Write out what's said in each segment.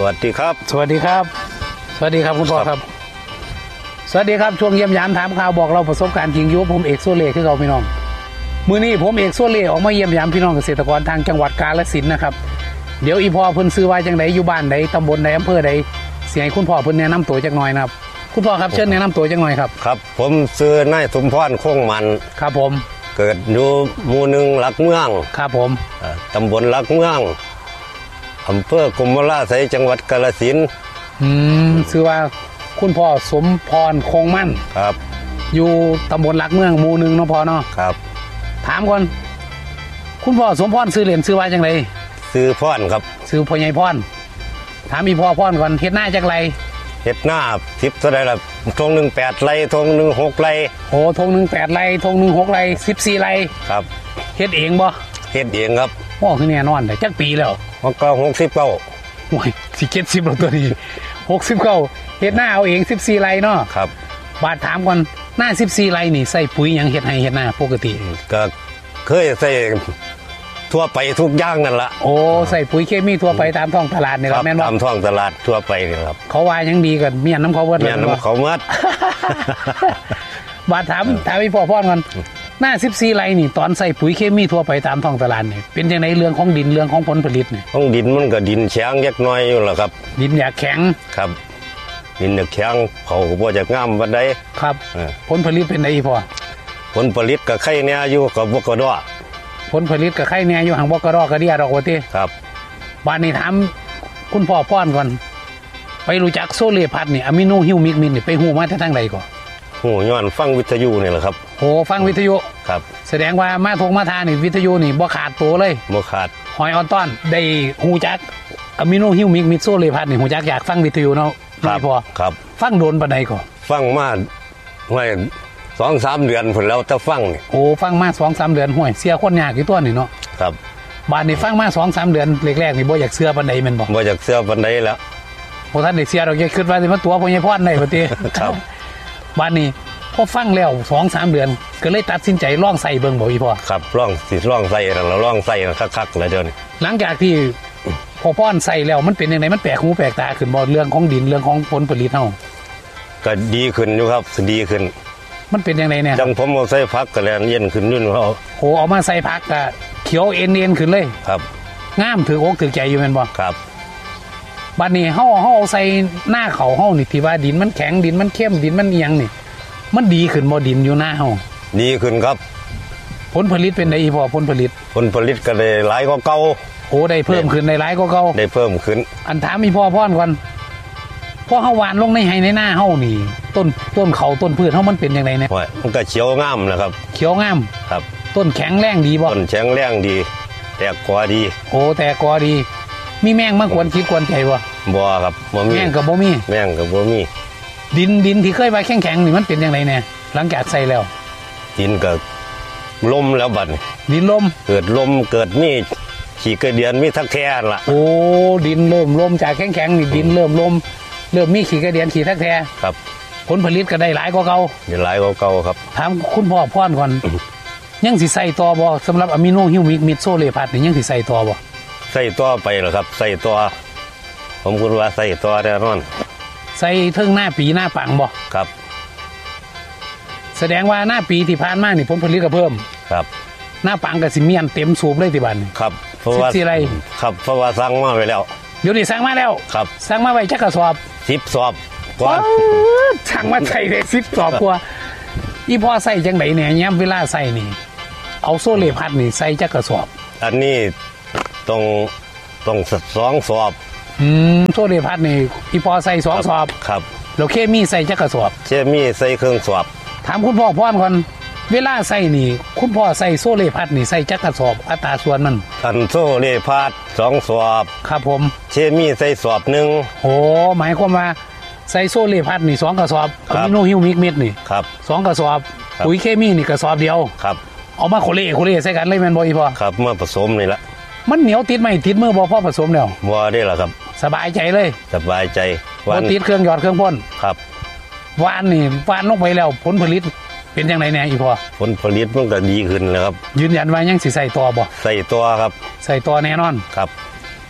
วัสดีครับสวัสดีครับสวัสดีครับคุณพ่อครับสวัสดีครับช่วงเยี่ยมยามถามข่าวบอกเราประสบการณ์จริงอยู่ผมเอกโซเล่คือเราพี่น้องมื้อนี้ผมเอกโซเล่ออกมาเยี่ยมยามพี่น้องเกษตรกรทางจังหวัดกาฬสินธุ์นะครับเดี๋ยวอีพ่อเพิ่นซื้อว่าจังไดอยู่บ้านใดตำบลใดอำเภอใดสิให้คุณพ่อเพิ่นแนะนำตัวจักหน่อยนะครับคุณพ่อครับเชิญแนะนำตัวจักหน่อยครับครับผมชื่อนายสมพรคงมันครับผมเกิดอยู่หมู่หนึ่งหลักเมืองครับผมตำบลหลักเมืองอำเภอกรมราชจังหวัดกาฬสินธุ์ชื่อว่าคุณพ่อสมพรคงมั่นครับอยู่ตำบลหลักเมืองหมู่หนึ่งเนาะพ่อเนาะครับถามก่อนคุณพ่อสมพรซื้อเหรียญซื้อว่าจังไรซื้อพรครับซื้อพ่อใหญ่พรถามอีพ่อพรก่อนเฮ็ดหน้าจักไรเฮ็ดหน้า10เท่าไรล่ะทง1 8 ไร่ทง1 6 ไร่โอ้ทง1 8 ไร่ทง1 6 ไร่14 ไร่ครับเฮ็ดเองบ่เฮ็ดเองครับพ่อคือแน่นอนแต่จักปีแล้วมันก็69 โอ้ยสิ70แล้วตัวนี้69เฮ็ดหน้าเอาเอง14 ไร่เนาะครับบาดถามก่อนหน้า14 ไร่นี่ใส่ปุ๋ยหยังเฮ็ดให้เฮ็ดหน้าปกติก็เคยใส่ทั่วไปทุกอย่างนั่นละโอ้ใส่ปุ๋ยเคมีทั่วไปตามท้องตลาดนี่แหละแม่นบ่ตามท้องตลาดทั่วไปนี่ครับเขาว่ายังดีกันเมียนน้ำเขาเบิดเมียนน้ำเขาเบิดบาดถามพี่พ่อพ่อก่อนหน้า14 ไร่นี่ตอนใส่ปุ๋ยเคมีทั่วไปตามท้องตลาดนี่เป็นจังได๋เรื่องของดินเรื่องของผลผลิตนี่ของดินมันก็ดินแข็งยักน้อยอยู่ล่ะครับดินอยากแข็งครับดินอยากแข็งเขาก็บ่จะงามปานใดครับผลผลิตเป็นไดอีพ่อผลผลิตก็ไข่แน่อยู่ก็บ่กระดอผลผลิตก็ไข่แน่อยู่หังบ่กระดอกกระเดียดอกว่าติครับบ้านนี้ถามคุณพ่อป้อนก่อนไปรู้จักโซเลพัดนี่อะมิโนฮิวมิกมินนี่ไปฮู้มาแต่ทางใดก่อนฮู้ย้อนฟังวิทยุนี่แหละครับโอ้ฟังวิทยุครับแสดงว่ามาทงมาทานี่วิทยุนี่บ่ขาดตัวเลยบ่ขาดหอยออนต้อนได้ฮู้จักอะมิโนฮิวมิกมินโซเลพัดนี่ฮู้จักอยากฟังวิทยุเนาะครับพ่อครับฟังโดนปานใดก่อนฟังมาไว้ 2-3 เดือนพุ่นแล้วแต่ฟังนี่โอ้ฟังมา 2-3 เดือนห้วยเสียคนยากอยู่ตัวนี่เนาะครับบ้านนี่ฟังมา 2-3 เดือนแรกๆนี่บ่อยากเชื่อปานใดแม่นบ่บ่อยากเชื่อปานใดแล้วบ่ทันได้เชื่อดอกอย่าคิดว่าสิมาตัวพ่อใหญ่พรได้บ่ติครับบ้านนี้พอฟังแล้ว 2-3 เดือนก็เลยตัดสินใจลองใส่เบิ่งบ่อีพ่อครับลองใส่นั่นแล้วลองใส่คักๆแล้วเดี๋ยวนี้หลังจากที่พอพ่อนใส่แล้วมันเป็นจังได๋มันแปลกหูแปลกตาขึ้นบ่เรื่องของดินเรื่องของผลผลิตเฮาก็ดีขึ้นอยู่ครับดีขึ้นมันเป็นยังไงเนี่ยจังผมเอาใส่ผักก็แลนเย็นขึ้นนู่นเขาโหเอามาใส่ผักก็เขียวเอ็นขึ้นเลยครับงามถืออกถือใจอยู่แม่นบ่ครับบัดนี้เฮาใส่หน้าเขาเฮานี่ที่ว่าดินมันแข็งดินมันเข้มดินมันเอียงนี่มันดีขึ้นบ่ดินอยู่หน้าเฮาดีขึ้นครับผลผลิตเป็นไดอีพอผลผลิตก็ได้หลายกว่าเก่าโอ้ได้เพิ่มขึ้นได้หลายกว่าเก่าได้เพิ่มขึ้นอันถามอีพ่อพ่อนก่อนพอเฮาหวานลงในให้ในหน้าเฮานี่ต้นเขาต้นพืชเฮามันเป็นจังได๋เนี่ยมันก็เขียวงามนะครับเขียวงามครับต้นแข็งแรงดีบ่ต้นแข็งแรงดีแตกกอดีโอ้แตกกอดีมีแมงมากวนคิดกวนใจบ่ครับบ่มีแมงก็บ่มีดินที่เคยว่าแข็งนี่มันเป็นจังได๋เนี่ยหลังจากใส่แล้วดินก็ลมแล้วบัดนี้ดินลมเกิดมีขี้กระเดียนมีทักแท้ล่ะโอ้ดินเริ่มลมจากแข็งนี่ดินเริ่มลมเริ่มมีขี้กระเดียนขี้ทักแท้ครับผลผลิตก็ได้หลายกว่าเก่าได้หลายกว่าเก่าครับถามคุณพ่อพ่อนก่อนยังสิใส่ต่อบ่สำหรับอะมิโนฮิวมิกมิดโซเลพัดนี่ยังสิใส่ต่อบ่ใส่ต่อไปเหรอครับใส่ต่อผมคิดว่าใส่ต่อแน่นอนใส่ถึงหน้าปีหน้าปังบ่ครับแสดงว่าหน้าปีที่ผ่านมานี่ผลผลิตก็เพิ่มครับหน้าปังก็สิเมียนเต็มสูบเลยที่บ้านครับเพราะว่าไรครับเพราะว่าสั่งมาไว้แล้วเดี๋ยวนี้สั่งมาแล้วครับสั่งมาไว้จักกระสอบ 10 สอบกว่าสั่งมาใส่ได้10 สอบกว่าอีพ่อใส่จังได๋เนี่ยยามเวลาใส่นี่เอาโซเลพัดนี่ใส่จักกระสอบอันนี้ต้อง2 สอบโซเลพัดนี่อีพ่อใส่2 สอบครับแล้วเคมีใส่จักกระสอบเคมีใส่เครื่องสอบถามคุณพ่อพ่อนก่อนเวลาใส่นี่คุณพ่อใส่โซเลพัดนี่ใส่จักกระสอบอัตราส่วนมันอันโซเลพัด2 สอบครับผมเคมีใส่สอบ1 โอ้หมายความว่าใส่โซเลพัดนี่2 กระสอบอะมิโนฮิวมิกเม็ดนี่ครับ 2 กระสอบปุ๋ยเคมีนี่กระสอบเดียวครับเอามาโคเล่ใส่กันเลยแม่นบ่อีพ่อครับมาผสมนี่ละมันเหนียวติดไหมติดมือบ่พอผสมแล้วบ่ได้ล่ะครับสบายใจเลยสบายใจบ่ติดเครื่องหยอดเครื่องพ่นครับหวานลงไปแล้วผลผลิตเป็นจังได๋แน่อีพ่อผลผลิตมันก็ดีขึ้นแล้วครับยืนยันว่ายังสิใส่ต่อบ่ใส่ต่อครับใส่ต่อแน่นอนครับ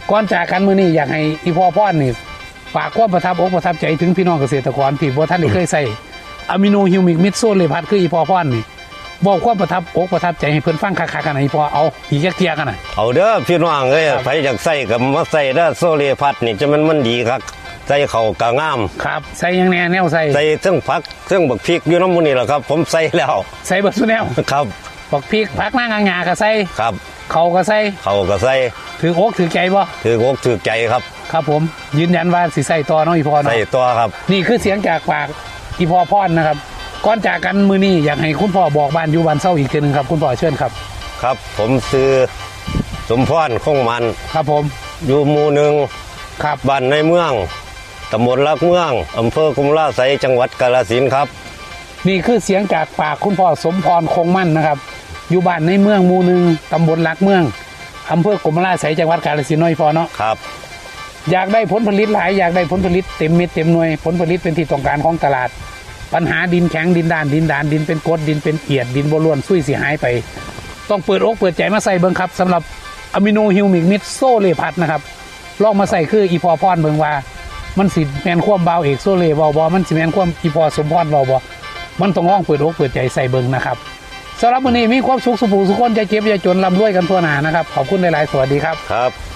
ก่อนจากกันมื้อนี้อยากให้อีพ่อพ่อนนี่ฝากความประทับอกประทับใจถึงพี่น้องเกษตรกรที่บ่ท่านได้เคยใส่อะมิโนฮิวมิกมิดโซเลพัดคืออีพ่อพ่อนนี่บอกความประทับอกประทับใจให้เพิ่นฟังคักๆกันนะอีพ่อเอาอีกจักเที่ยกันน่ะเอาเด้อพี่น้องเอ้ยไผอยากใส่ก็มาใส่เด้อโซเลพัดนี่จะมันดีครับใส่เข้ากะงามครับใส่หยังแน่แนวใส่ใส่เครื่องผักเครื่องบักพริกอยู่น้ำมันนี่แหละครับ ผมใส่แล้วใส่เบิดซุแนวครับบักพริกผักนางงาก็ใส่ครับเขาก็ใส่เขาก็ใส่ถืออกถือใจบ่ถืออกถือใจครับครับผมยืนยันว่าสิใส่ต่อเนาะอีพ่อเนาะใส่ตัวครับนี่คือเสียงจากปากอีพ่อพ่อนนะครับก่อนจากกันมื้อนี้อยากให้คุณพ่อบอกบ้านอยู่บ้านเศร้าอีกทีหนึงครับคุณพ่อเชิญครับครับ ผมซื้อสมพรคงมันครับผมอยู่หมู่หนึ่งครับบ้านในเมืองตำบลลักเมืองอำเภอกุมราไสยจังหวัดกาฬสินธุ์ครับนี่คือเสียงจากปากคุณพ่อสมพรคงมั่นนะครับ อยู่บ้านในเมืองหมู่หนึ่งตำบลลักเมืองอำเภอกรมราไสยจังหวัดกาฬสินธุ์น้อยพอเนาะครับอยากได้ผลผลิตหลายอยากได้ผลผลิตเต็มเม็ดเต็มหน่วยผลผลิตเป็นที่ต้องการของตลาด ปัญหาดินแข็งดินด้านดินเป็นกรดดินเป็นเอียดดินบร่วนซุยเสียหายไป ต้องเปิดอกเปิดใจมาใส่เบิ่งครับสำหรับอะมิโนฮิวมิกมิดโซเลพัดนะครับลองมาใส่คืออีพอพรเบิ่งว่ามันสิแมนความเบาเอกโซเลเบาบอมันสิแมนความอีพอสมพรเบาบอมันต้องลองเปิดอกเปิดใจใส่เบิ่งนะครับสำหรับวันนี้มีความสุขสุขสุขคนจะเจ็บจะจนร่ำรวยกันทั่วหน้านะครับขอบคุณหลายๆสวัสดีครับครับ